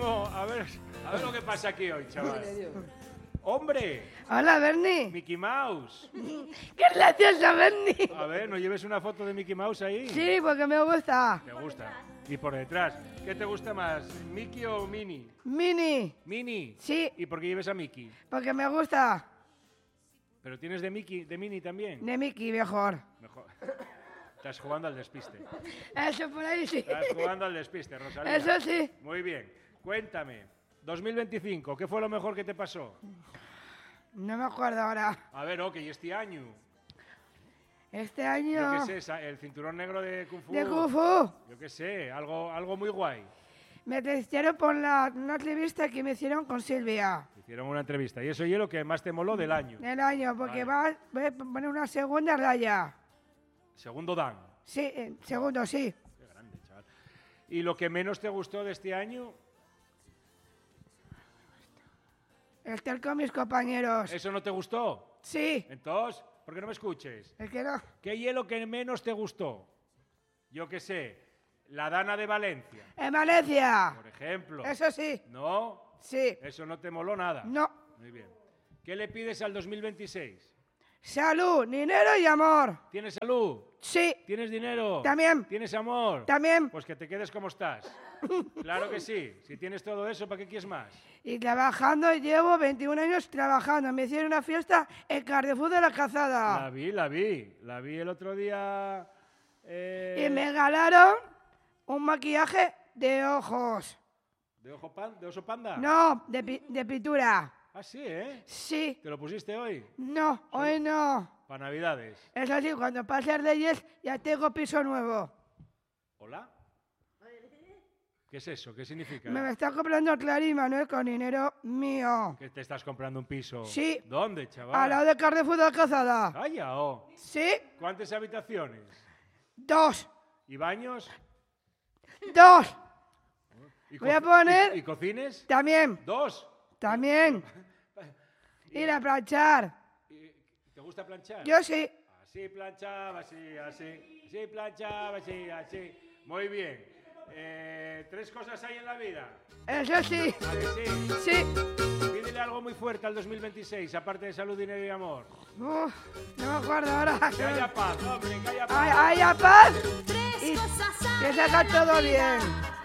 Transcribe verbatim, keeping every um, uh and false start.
cómo... A ver, a ver lo que pasa aquí hoy, chaval. ¡Hombre! Hola, Bernie. Mickey Mouse. ¡Qué gracioso, Bernie! A ver, ¿no lleves una foto de Mickey Mouse ahí? Sí, porque me gusta. ¿Te gusta? Y por detrás, ¿qué te gusta más, Mickey o Minnie? Mini. Minnie. Sí. ¿Y por qué lleves a Mickey? Porque me gusta. ¿Pero tienes de Mickey, de Minnie también? De Mickey, mejor. Mejor. Estás jugando al despiste. Eso por ahí sí. Estás jugando al despiste, Rosalía. Eso sí. Muy bien. Cuéntame, dos mil veinticinco, ¿qué fue lo mejor que te pasó? No me acuerdo ahora. A ver, ok, este año. Este año... Yo qué sé, sa- el cinturón negro de Kung Fu. De Kung Fu. Yo qué sé, algo, algo muy guay. Me testearon por la, una entrevista que me hicieron con Silvia. Hicieron una entrevista y eso es lo que más te moló del año. Del año, porque va, voy a poner una segunda raya. Segundo Dan. Sí, eh, segundo, sí. Qué grande, chaval. ¿Y lo que menos te gustó de este año? Estar con mis compañeros. ¿Eso no te gustó? Sí. Entonces, ¿por qué no me escuches? Es que no. ¿Qué hielo que menos te gustó? Yo qué sé, la Dana de Valencia, En Valencia. por ejemplo. Eso sí. ¿No? Sí. Eso no te moló nada. No. Muy bien. ¿Qué le pides al dos mil veintiséis? Salud, dinero y amor. ¿Tienes salud? Sí. ¿Tienes dinero? También. ¿Tienes amor? También. Pues que te quedes como estás. Claro que sí. Si tienes todo eso, ¿para qué quieres más? Y trabajando, llevo veintiún años trabajando. Me hicieron una fiesta en Carrefour de la Calzada. La vi, la vi. La vi el otro día. eh, Y me regalaron un maquillaje de ojos. ¿De ojo pan, de oso panda? No, de, pi- de pintura. Ah, sí, ¿eh? Sí. ¿Te lo pusiste hoy? No, hoy no. Para Navidades. Eso sí, cuando pase Reyes ya tengo piso nuevo. ¿Hola? ¿Qué es eso? ¿Qué significa? Me está comprando Clara y Manuel con dinero mío. ¿Que te estás comprando un piso? Sí. ¿Dónde, chaval? Al lado de Carrefour de la Calzada. Calla, oh. Sí, ¿Cuántas habitaciones? dos. ¿Y baños? Dos. ¿Y Voy a co- poner- ¿Y, y cocines? También, ¿Dos? también. Ir a planchar. ¿Y- ¿Te gusta planchar? Yo sí. Así planchaba, así, así. Así planchaba, así, así. Muy bien. Eh, tres cosas hay en la vida. Eso sí. ¿A que sí? Sí. Pídele algo muy fuerte al dos mil veintiséis, aparte de salud, dinero y amor. Uf, no me acuerdo ahora. Que haya paz, hombre, que haya paz. Ay, ay, a paz. Tres Y cosas hay que en salga la todo vida. bien.